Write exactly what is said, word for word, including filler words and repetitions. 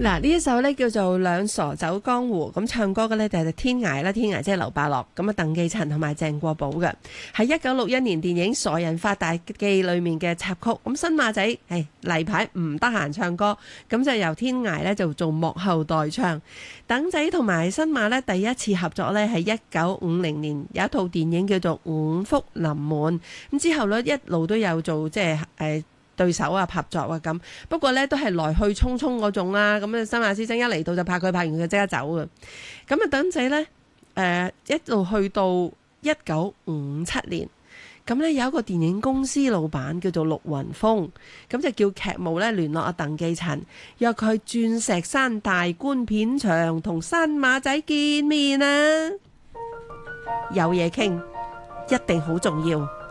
嗱，呢一首咧叫做《兩傻走江湖》，咁唱歌嘅咧就係天涯啦，天涯即係劉伯樂，咁啊鄧寄塵同埋鄭國寶嘅，係一九六一年電影《傻人發大記》裏面嘅插曲。咁新馬仔誒例牌唔得閒唱歌，咁就由天涯咧就做幕後代唱。鄧仔同埋新馬咧第一次合作咧係一九五零年，有一套電影叫做《五福臨門》，咁之後咧一路都有做即係誒。呃對手啊，合作啊咁，不過咧都係來去匆匆嗰種啦。咁啊，新馬師曾一嚟到就拍佢，拍完佢即刻走嘅。咁啊，鄧仔咧誒、呃、一路去到一九五七年，咁咧有一個電影公司老闆叫做陸雲峰，咁就叫劇務咧聯絡阿鄧寄塵，約佢去鑽石山大觀片場同新馬仔見面啊，有嘢傾，一定好重要。